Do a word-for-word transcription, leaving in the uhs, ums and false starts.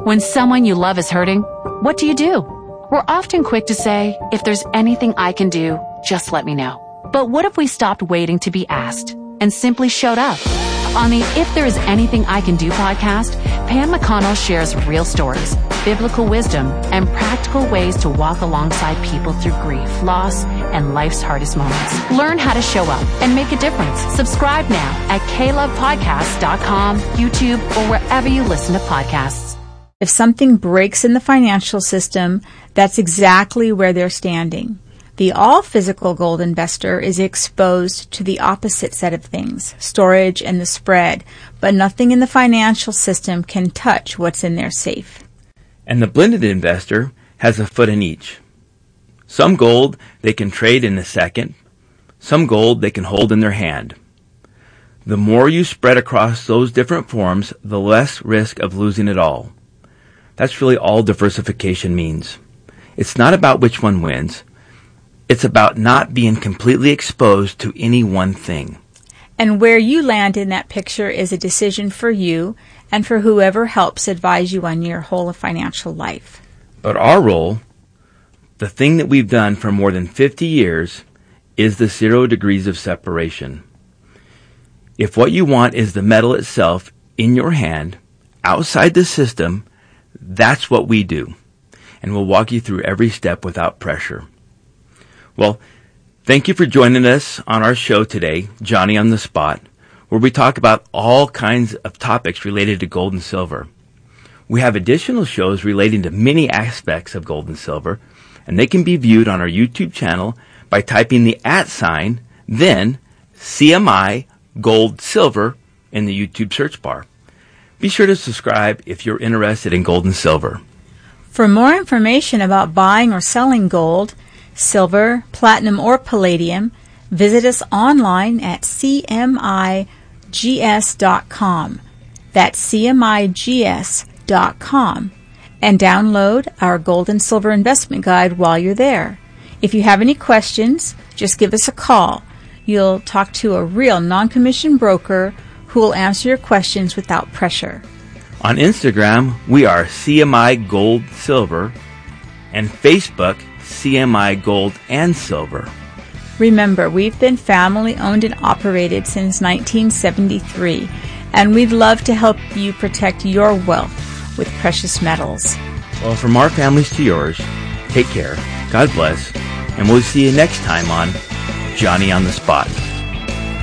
When someone you love is hurting, what do you do? We're often quick to say, if there's anything I can do, just let me know. But what if we stopped waiting to be asked and simply showed up? On the If There Is Anything I Can Do podcast, Pam McConnell shares real stories, biblical wisdom, and practical ways to walk alongside people through grief, loss, and life's hardest moments. Learn how to show up and make a difference. Subscribe now at k love podcast dot com, YouTube, or wherever you listen to podcasts. If something breaks in the financial system, that's exactly where they're standing. The all-physical gold investor is exposed to the opposite set of things, storage and the spread, but nothing in the financial system can touch what's in their safe. And the blended investor has a foot in each. Some gold they can trade in a second, some gold they can hold in their hand. The more you spread across those different forms, the less risk of losing it all. That's really all diversification means. It's not about which one wins. It's about not being completely exposed to any one thing. And where you land in that picture is a decision for you and for whoever helps advise you on your whole financial life. But our role, the thing that we've done for more than fifty years, is the zero degrees of separation. If what you want is the metal itself in your hand, outside the system, that's what we do. And we'll walk you through every step without pressure. Well, thank you for joining us on our show today, Johnny on the Spot, where we talk about all kinds of topics related to gold and silver. We have additional shows relating to many aspects of gold and silver, and they can be viewed on our YouTube channel by typing the at sign, then C M I Gold Silver in the YouTube search bar. Be sure to subscribe if you're interested in gold and silver. For more information about buying or selling gold, silver, platinum, or palladium, visit us online at c m i g s dot com. That's c m i g s dot com. And download our Gold and Silver Investment Guide while you're there. If you have any questions, just give us a call. You'll talk to a real non-commissioned broker who will answer your questions without pressure. On Instagram, we are C M I Gold Silver, and Facebook, C M I Gold and Silver. Remember, we've been family owned and operated since nineteen seventy-three, and we'd love to help you protect your wealth with precious metals. Well, from our families to yours, take care, God bless, and we'll see you next time on Johnny on the Spot.